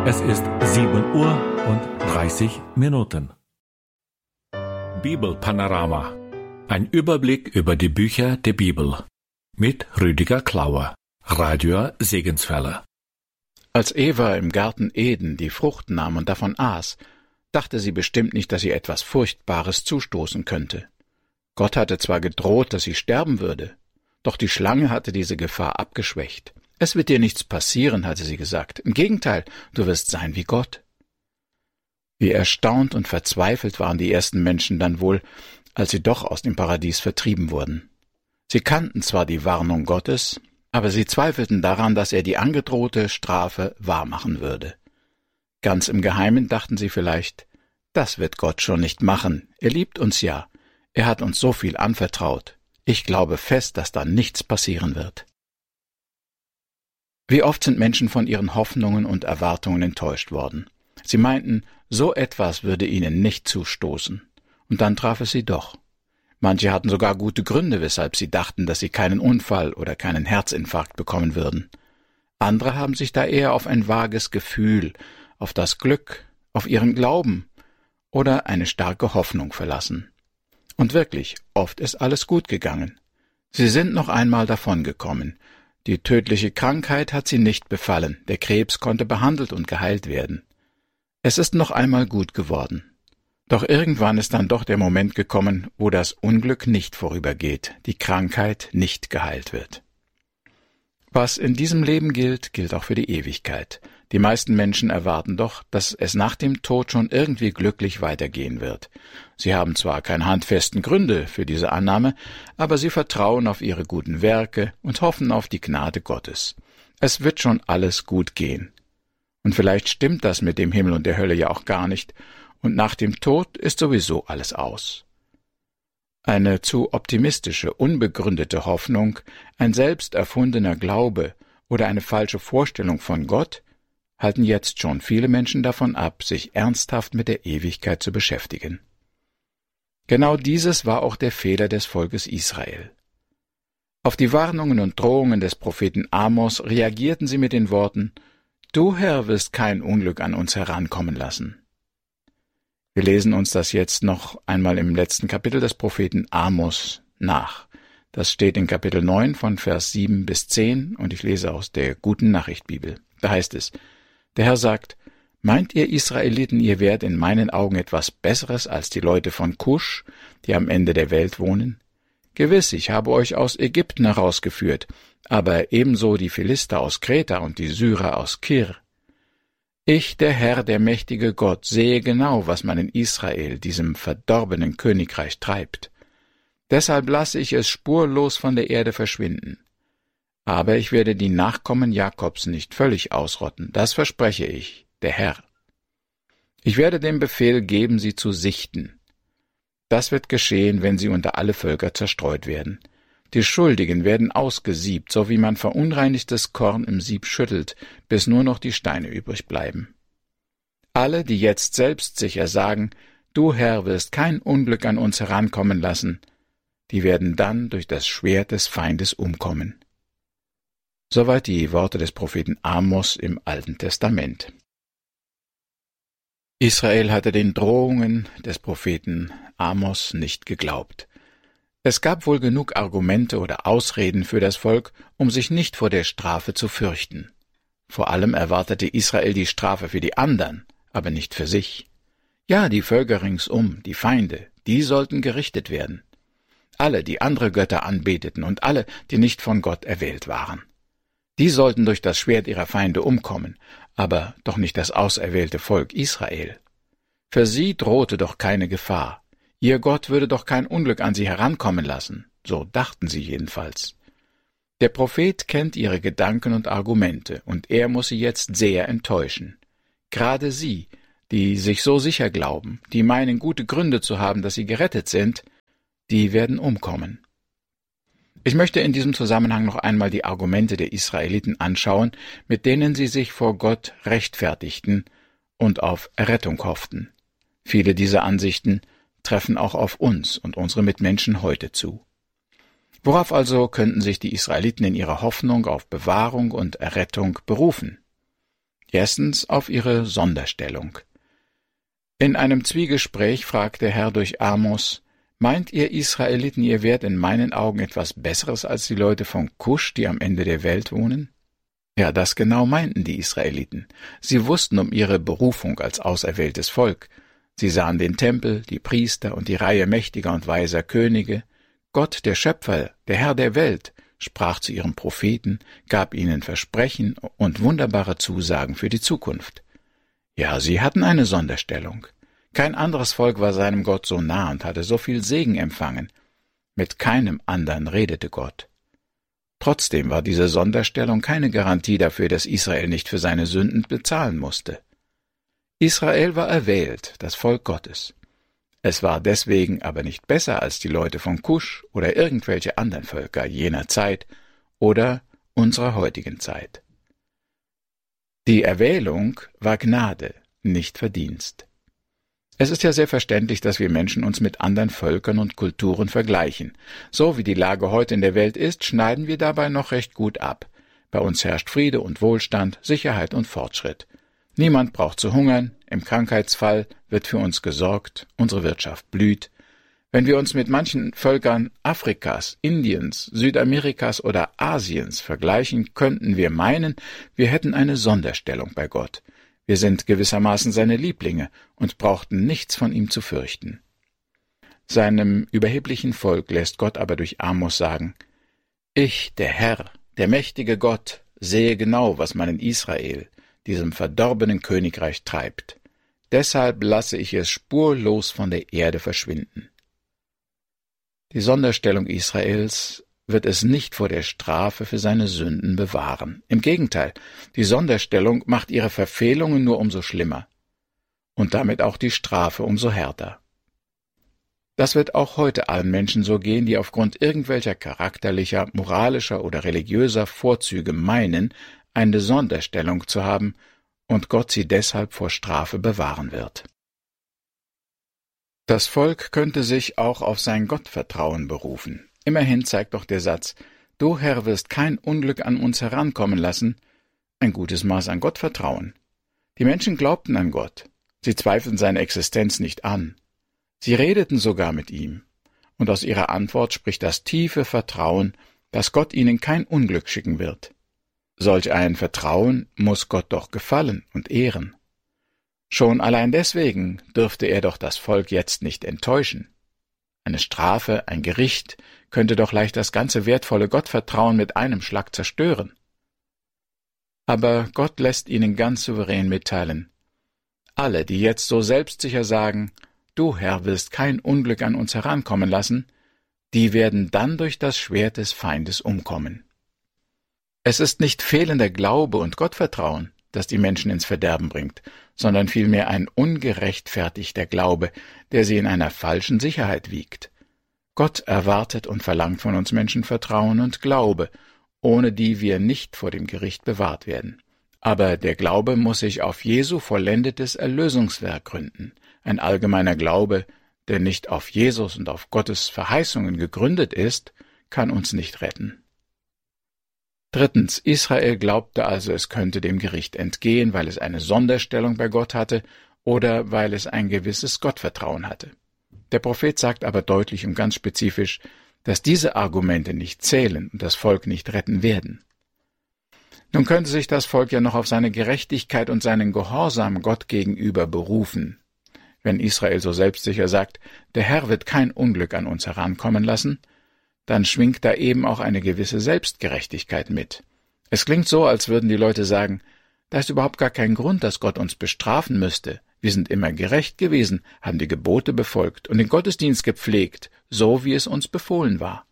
Es ist 7:30 Uhr. Bibelpanorama. Ein Überblick über die Bücher der Bibel. Mit Rüdiger Klauer, Radio Segenswelle. Als Eva im Garten Eden die Frucht nahm und davon aß, dachte sie bestimmt nicht, dass ihr etwas Furchtbares zustoßen könnte. Gott hatte zwar gedroht, dass sie sterben würde, doch die Schlange hatte diese Gefahr abgeschwächt. Es wird dir nichts passieren, hatte sie gesagt. Im Gegenteil, du wirst sein wie Gott. Wie erstaunt und verzweifelt waren die ersten Menschen dann wohl, als sie doch aus dem Paradies vertrieben wurden. Sie kannten zwar die Warnung Gottes, aber sie zweifelten daran, dass er die angedrohte Strafe wahrmachen würde. Ganz im Geheimen dachten sie vielleicht, das wird Gott schon nicht machen, er liebt uns ja, er hat uns so viel anvertraut. Ich glaube fest, dass da nichts passieren wird. Wie oft sind Menschen von ihren Hoffnungen und Erwartungen enttäuscht worden. Sie meinten, so etwas würde ihnen nicht zustoßen. Und dann traf es sie doch. Manche hatten sogar gute Gründe, weshalb sie dachten, dass sie keinen Unfall oder keinen Herzinfarkt bekommen würden. Andere haben sich da eher auf ein vages Gefühl, auf das Glück, auf ihren Glauben oder eine starke Hoffnung verlassen. Und wirklich, oft ist alles gut gegangen. Sie sind noch einmal davongekommen. Die tödliche Krankheit hat sie nicht befallen, der Krebs konnte behandelt und geheilt werden. Es ist noch einmal gut geworden. Doch irgendwann ist dann doch der Moment gekommen, wo das Unglück nicht vorübergeht, die Krankheit nicht geheilt wird. Was in diesem Leben gilt, gilt auch für die Ewigkeit. Die meisten Menschen erwarten doch, dass es nach dem Tod schon irgendwie glücklich weitergehen wird. Sie haben zwar keine handfesten Gründe für diese Annahme, aber sie vertrauen auf ihre guten Werke und hoffen auf die Gnade Gottes. Es wird schon alles gut gehen. Und vielleicht stimmt das mit dem Himmel und der Hölle ja auch gar nicht, und nach dem Tod ist sowieso alles aus. Eine zu optimistische, unbegründete Hoffnung, ein selbst erfundener Glaube oder eine falsche Vorstellung von Gott halten jetzt schon viele Menschen davon ab, sich ernsthaft mit der Ewigkeit zu beschäftigen. Genau dieses war auch der Fehler des Volkes Israel. Auf die Warnungen und Drohungen des Propheten Amos reagierten sie mit den Worten: »Du, Herr, wirst kein Unglück an uns herankommen lassen.« Wir lesen uns das jetzt noch einmal im letzten Kapitel des Propheten Amos nach. Das steht in Kapitel 9 von Vers 7 bis 10 und ich lese aus der Guten Nachricht Bibel. Da heißt es: Der Herr sagt: Meint ihr Israeliten, ihr wärt in meinen Augen etwas Besseres als die Leute von Kusch, die am Ende der Welt wohnen? Gewiss, ich habe euch aus Ägypten herausgeführt, aber ebenso die Philister aus Kreta und die Syrer aus Kir. Ich, der Herr, der mächtige Gott, sehe genau, was man in Israel, diesem verdorbenen Königreich, treibt. Deshalb lasse ich es spurlos von der Erde verschwinden. Aber ich werde die Nachkommen Jakobs nicht völlig ausrotten, das verspreche ich, der Herr. Ich werde den Befehl geben, sie zu sichten. Das wird geschehen, wenn sie unter alle Völker zerstreut werden. Die Schuldigen werden ausgesiebt, so wie man verunreinigtes Korn im Sieb schüttelt, bis nur noch die Steine übrig bleiben. Alle, die jetzt selbstsicher sagen, du Herr wirst kein Unglück an uns herankommen lassen, die werden dann durch das Schwert des Feindes umkommen. Soweit die Worte des Propheten Amos im Alten Testament. Israel hatte den Drohungen des Propheten Amos nicht geglaubt. Es gab wohl genug Argumente oder Ausreden für das Volk, um sich nicht vor der Strafe zu fürchten. Vor allem erwartete Israel die Strafe für die anderen, aber nicht für sich. Ja, die Völker ringsum, die Feinde, die sollten gerichtet werden. Alle, die andere Götter anbeteten und alle, die nicht von Gott erwählt waren. Die sollten durch das Schwert ihrer Feinde umkommen, aber doch nicht das auserwählte Volk Israel. Für sie drohte doch keine Gefahr. Ihr Gott würde doch kein Unglück an sie herankommen lassen, so dachten sie jedenfalls. Der Prophet kennt ihre Gedanken und Argumente, und er muss sie jetzt sehr enttäuschen. Gerade sie, die sich so sicher glauben, die meinen, gute Gründe zu haben, dass sie gerettet sind, die werden umkommen. Ich möchte in diesem Zusammenhang noch einmal die Argumente der Israeliten anschauen, mit denen sie sich vor Gott rechtfertigten und auf Errettung hofften. Viele dieser Ansichten treffen auch auf uns und unsere Mitmenschen heute zu. Worauf also könnten sich die Israeliten in ihrer Hoffnung auf Bewahrung und Errettung berufen? Erstens auf ihre Sonderstellung. In einem Zwiegespräch fragt der Herr durch Amos: Meint ihr Israeliten, ihr wärt in meinen Augen etwas Besseres als die Leute von Kusch, die am Ende der Welt wohnen? Ja, das genau meinten die Israeliten. Sie wussten um ihre Berufung als auserwähltes Volk. Sie sahen den Tempel, die Priester und die Reihe mächtiger und weiser Könige. Gott, der Schöpfer, der Herr der Welt, sprach zu ihren Propheten, gab ihnen Versprechen und wunderbare Zusagen für die Zukunft. Ja, sie hatten eine Sonderstellung. Kein anderes Volk war seinem Gott so nah und hatte so viel Segen empfangen. Mit keinem anderen redete Gott. Trotzdem war diese Sonderstellung keine Garantie dafür, dass Israel nicht für seine Sünden bezahlen musste. Israel war erwählt, das Volk Gottes. Es war deswegen aber nicht besser als die Leute von Kusch oder irgendwelche anderen Völker jener Zeit oder unserer heutigen Zeit. Die Erwählung war Gnade, nicht Verdienst. Es ist ja sehr verständlich, dass wir Menschen uns mit anderen Völkern und Kulturen vergleichen. So wie die Lage heute in der Welt ist, schneiden wir dabei noch recht gut ab. Bei uns herrscht Friede und Wohlstand, Sicherheit und Fortschritt. Niemand braucht zu hungern, im Krankheitsfall wird für uns gesorgt, unsere Wirtschaft blüht. Wenn wir uns mit manchen Völkern Afrikas, Indiens, Südamerikas oder Asiens vergleichen, könnten wir meinen, wir hätten eine Sonderstellung bei Gott. Wir sind gewissermaßen seine Lieblinge und brauchten nichts von ihm zu fürchten. Seinem überheblichen Volk lässt Gott aber durch Amos sagen: Ich, der Herr, der mächtige Gott, sehe genau, was man in Israel, diesem verdorbenen Königreich, treibt. Deshalb lasse ich es spurlos von der Erde verschwinden. Die Sonderstellung Israels wird es nicht vor der Strafe für seine Sünden bewahren. Im Gegenteil, die Sonderstellung macht ihre Verfehlungen nur umso schlimmer und damit auch die Strafe umso härter. Das wird auch heute allen Menschen so gehen, die aufgrund irgendwelcher charakterlicher, moralischer oder religiöser Vorzüge meinen, eine Sonderstellung zu haben und Gott sie deshalb vor Strafe bewahren wird. Das Volk könnte sich auch auf sein Gottvertrauen berufen. Immerhin zeigt doch der Satz: Du, Herr, wirst kein Unglück an uns herankommen lassen, ein gutes Maß an Gottvertrauen. Die Menschen glaubten an Gott. Sie zweifelten seine Existenz nicht an. Sie redeten sogar mit ihm. Und aus ihrer Antwort spricht das tiefe Vertrauen, dass Gott ihnen kein Unglück schicken wird. Solch ein Vertrauen muss Gott doch gefallen und ehren. Schon allein deswegen dürfte er doch das Volk jetzt nicht enttäuschen. Eine Strafe, ein Gericht könnte doch leicht das ganze wertvolle Gottvertrauen mit einem Schlag zerstören. Aber Gott lässt ihnen ganz souverän mitteilen: Alle, die jetzt so selbstsicher sagen, du, Herr, wirst kein Unglück an uns herankommen lassen, die werden dann durch das Schwert des Feindes umkommen. Es ist nicht fehlender Glaube und Gottvertrauen, das die Menschen ins Verderben bringt, sondern vielmehr ein ungerechtfertigter Glaube, der sie in einer falschen Sicherheit wiegt. Gott erwartet und verlangt von uns Menschen Vertrauen und Glaube, ohne die wir nicht vor dem Gericht bewahrt werden. Aber der Glaube muss sich auf Jesu vollendetes Erlösungswerk gründen. Ein allgemeiner Glaube, der nicht auf Jesus und auf Gottes Verheißungen gegründet ist, kann uns nicht retten. Drittens, Israel glaubte also, es könnte dem Gericht entgehen, weil es eine Sonderstellung bei Gott hatte oder weil es ein gewisses Gottvertrauen hatte. Der Prophet sagt aber deutlich und ganz spezifisch, dass diese Argumente nicht zählen und das Volk nicht retten werden. Nun könnte sich das Volk ja noch auf seine Gerechtigkeit und seinen Gehorsam Gott gegenüber berufen. Wenn Israel so selbstsicher sagt, der Herr wird kein Unglück an uns herankommen lassen, dann schwingt da eben auch eine gewisse Selbstgerechtigkeit mit. Es klingt so, als würden die Leute sagen, da ist überhaupt gar kein Grund, dass Gott uns bestrafen müsste. Wir sind immer gerecht gewesen, haben die Gebote befolgt und den Gottesdienst gepflegt, so wie es uns befohlen war.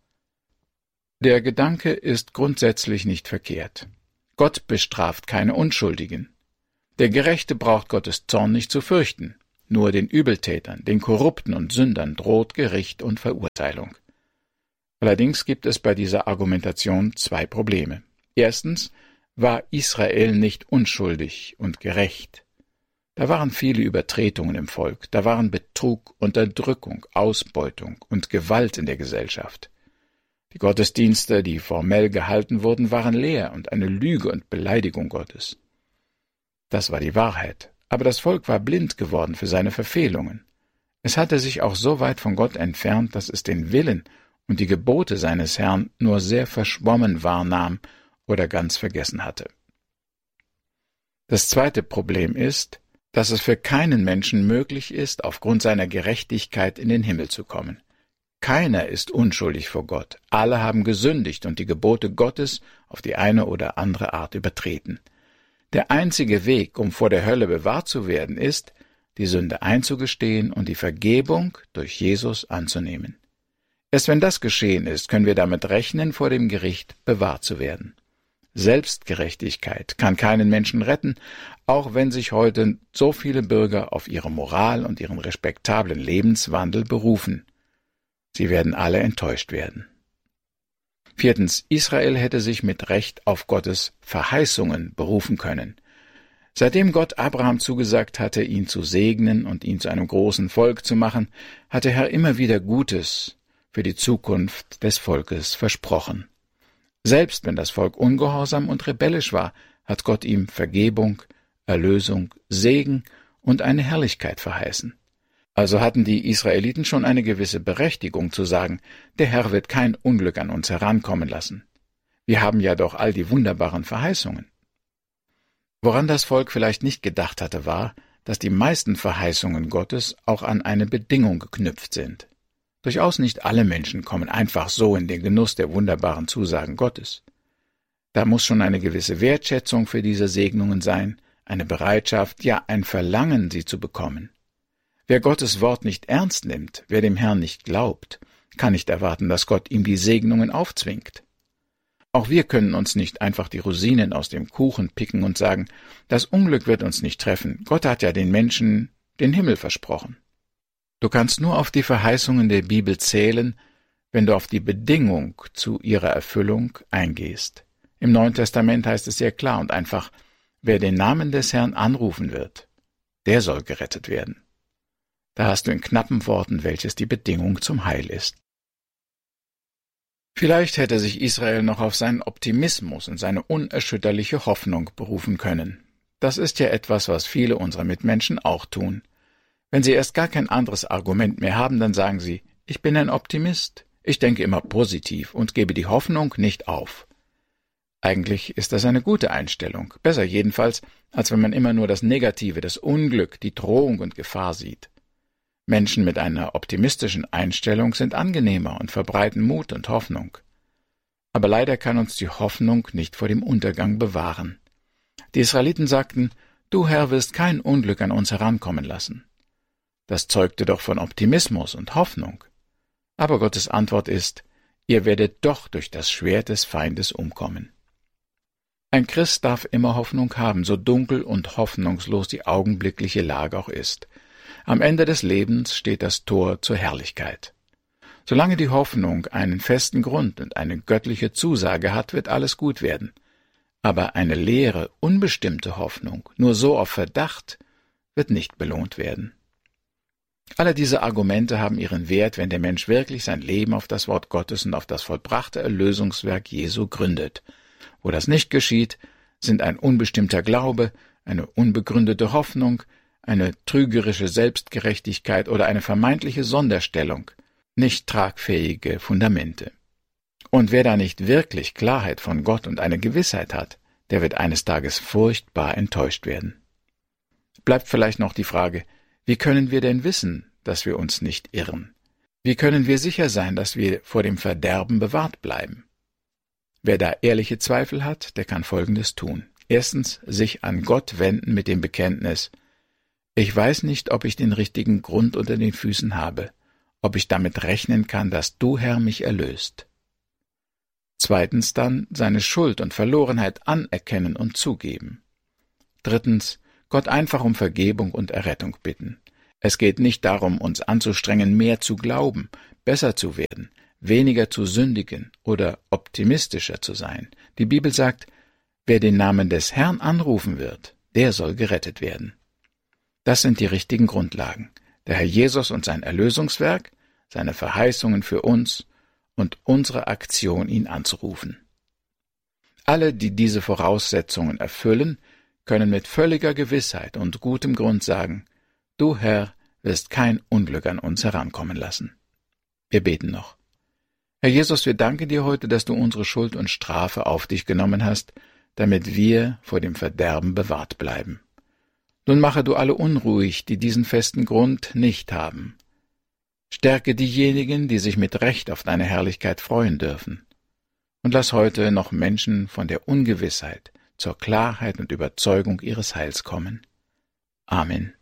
Der Gedanke ist grundsätzlich nicht verkehrt. Gott bestraft keine Unschuldigen. Der Gerechte braucht Gottes Zorn nicht zu fürchten. Nur den Übeltätern, den Korrupten und Sündern droht Gericht und Verurteilung. Allerdings gibt es bei dieser Argumentation zwei Probleme. Erstens war Israel nicht unschuldig und gerecht. Da waren viele Übertretungen im Volk, da waren Betrug, Unterdrückung, Ausbeutung und Gewalt in der Gesellschaft. Die Gottesdienste, die formell gehalten wurden, waren leer und eine Lüge und Beleidigung Gottes. Das war die Wahrheit. Aber das Volk war blind geworden für seine Verfehlungen. Es hatte sich auch so weit von Gott entfernt, dass es den Willen und die Gebote seines Herrn nur sehr verschwommen wahrnahm oder ganz vergessen hatte. Das zweite Problem ist, dass es für keinen Menschen möglich ist, aufgrund seiner Gerechtigkeit in den Himmel zu kommen. Keiner ist unschuldig vor Gott. Alle haben gesündigt und die Gebote Gottes auf die eine oder andere Art übertreten. Der einzige Weg, um vor der Hölle bewahrt zu werden, ist, die Sünde einzugestehen und die Vergebung durch Jesus anzunehmen. Erst wenn das geschehen ist, können wir damit rechnen, vor dem Gericht bewahrt zu werden. Selbstgerechtigkeit kann keinen Menschen retten, auch wenn sich heute so viele Bürger auf ihre Moral und ihren respektablen Lebenswandel berufen. Sie werden alle enttäuscht werden. 4. Israel hätte sich mit Recht auf Gottes Verheißungen berufen können. Seitdem Gott Abraham zugesagt hatte, ihn zu segnen und ihn zu einem großen Volk zu machen, hat der Herr immer wieder Gutes für die Zukunft des Volkes versprochen. Selbst wenn das Volk ungehorsam und rebellisch war, hat Gott ihm Vergebung, Erlösung, Segen und eine Herrlichkeit verheißen. Also hatten die Israeliten schon eine gewisse Berechtigung zu sagen, der Herr wird kein Unglück an uns herankommen lassen. Wir haben ja doch all die wunderbaren Verheißungen. Woran das Volk vielleicht nicht gedacht hatte, war, dass die meisten Verheißungen Gottes auch an eine Bedingung geknüpft sind. Durchaus nicht alle Menschen kommen einfach so in den Genuss der wunderbaren Zusagen Gottes. Da muss schon eine gewisse Wertschätzung für diese Segnungen sein, eine Bereitschaft, ja ein Verlangen, sie zu bekommen. Wer Gottes Wort nicht ernst nimmt, wer dem Herrn nicht glaubt, kann nicht erwarten, dass Gott ihm die Segnungen aufzwingt. Auch wir können uns nicht einfach die Rosinen aus dem Kuchen picken und sagen, das Unglück wird uns nicht treffen, Gott hat ja den Menschen den Himmel versprochen. Du kannst nur auf die Verheißungen der Bibel zählen, wenn du auf die Bedingung zu ihrer Erfüllung eingehst. Im Neuen Testament heißt es sehr klar und einfach, wer den Namen des Herrn anrufen wird, der soll gerettet werden. Da hast du in knappen Worten, welches die Bedingung zum Heil ist. Vielleicht hätte sich Israel noch auf seinen Optimismus und seine unerschütterliche Hoffnung berufen können. Das ist ja etwas, was viele unserer Mitmenschen auch tun. Wenn sie erst gar kein anderes Argument mehr haben, dann sagen sie, ich bin ein Optimist, ich denke immer positiv und gebe die Hoffnung nicht auf. Eigentlich ist das eine gute Einstellung, besser jedenfalls, als wenn man immer nur das Negative, das Unglück, die Drohung und Gefahr sieht. Menschen mit einer optimistischen Einstellung sind angenehmer und verbreiten Mut und Hoffnung. Aber leider kann uns die Hoffnung nicht vor dem Untergang bewahren. Die Israeliten sagten, du Herr wirst kein Unglück an uns herankommen lassen. Das zeugte doch von Optimismus und Hoffnung. Aber Gottes Antwort ist, ihr werdet doch durch das Schwert des Feindes umkommen. Ein Christ darf immer Hoffnung haben, so dunkel und hoffnungslos die augenblickliche Lage auch ist. Am Ende des Lebens steht das Tor zur Herrlichkeit. Solange die Hoffnung einen festen Grund und eine göttliche Zusage hat, wird alles gut werden. Aber eine leere, unbestimmte Hoffnung, nur so auf Verdacht, wird nicht belohnt werden. Alle diese Argumente haben ihren Wert, wenn der Mensch wirklich sein Leben auf das Wort Gottes und auf das vollbrachte Erlösungswerk Jesu gründet. Wo das nicht geschieht, sind ein unbestimmter Glaube, eine unbegründete Hoffnung, eine trügerische Selbstgerechtigkeit oder eine vermeintliche Sonderstellung, nicht tragfähige Fundamente. Und wer da nicht wirklich Klarheit von Gott und eine Gewissheit hat, der wird eines Tages furchtbar enttäuscht werden. Bleibt vielleicht noch die Frage, wie können wir denn wissen, dass wir uns nicht irren? Wie können wir sicher sein, dass wir vor dem Verderben bewahrt bleiben? Wer da ehrliche Zweifel hat, der kann Folgendes tun. Erstens, sich an Gott wenden mit dem Bekenntnis, ich weiß nicht, ob ich den richtigen Grund unter den Füßen habe, ob ich damit rechnen kann, dass du, Herr, mich erlöst. Zweitens dann seine Schuld und Verlorenheit anerkennen und zugeben. Drittens, Gott einfach um Vergebung und Errettung bitten. Es geht nicht darum, uns anzustrengen, mehr zu glauben, besser zu werden, weniger zu sündigen oder optimistischer zu sein. Die Bibel sagt, wer den Namen des Herrn anrufen wird, der soll gerettet werden. Das sind die richtigen Grundlagen. Der Herr Jesus und sein Erlösungswerk, seine Verheißungen für uns und unsere Aktion, ihn anzurufen. Alle, die diese Voraussetzungen erfüllen, können mit völliger Gewissheit und gutem Grund sagen, du Herr wirst kein Unglück an uns herankommen lassen. Wir beten noch. Herr Jesus, wir danken dir heute, dass du unsere Schuld und Strafe auf dich genommen hast, damit wir vor dem Verderben bewahrt bleiben. Nun mache du alle unruhig, die diesen festen Grund nicht haben. Stärke diejenigen, die sich mit Recht auf deine Herrlichkeit freuen dürfen. Und lass heute noch Menschen von der Ungewissheit zur Klarheit und Überzeugung ihres Heils kommen. Amen.